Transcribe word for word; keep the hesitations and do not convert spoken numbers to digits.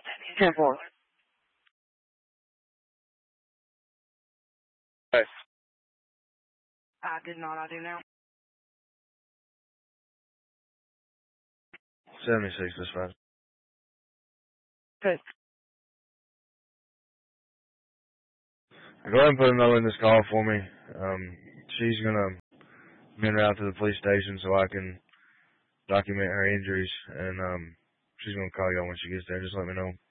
ten four. Hey. I did not. I do now. seventy-six, that's fine. Okay. Go ahead and put a note in this call for me. Um, she's gonna get her out to the police station so I can document her injuries, and um, she's gonna call y'all when she gets there. Just let me know.